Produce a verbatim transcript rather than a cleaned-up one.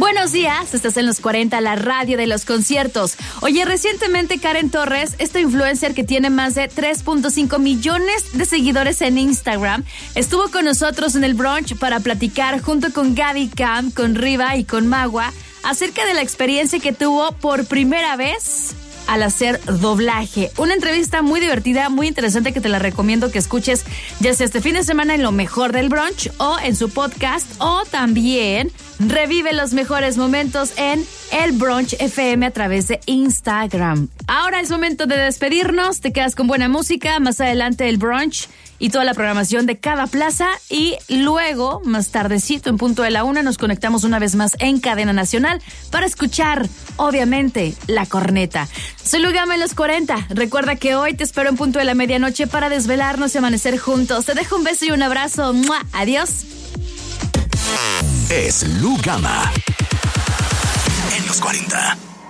Buenos días, estás en Los cuarenta, la radio de los conciertos. Oye, recientemente Karen Torres, esta influencer que tiene más de tres punto cinco millones de seguidores en Instagram, estuvo con nosotros en el brunch para platicar junto con Gaby Camp, con Riva y con Magua acerca de la experiencia que tuvo por primera vez al hacer doblaje. Una entrevista muy divertida, muy interesante que te la recomiendo que escuches ya sea este fin de semana en lo mejor del brunch o en su podcast, o también revive los mejores momentos en el Brunch F M a través de Instagram. Ahora es momento de despedirnos, te quedas con buena música, más adelante el brunch y toda la programación de cada plaza, y luego, más tardecito, en punto de la una, nos conectamos una vez más en Cadena Nacional para escuchar, obviamente, La Corneta. Soy Lu Gama en Los cuarenta. Recuerda que hoy te espero en punto de la medianoche para desvelarnos y amanecer juntos. Te dejo un beso y un abrazo. ¡Mua! Adiós. Es Lu Gama en Los cuarenta.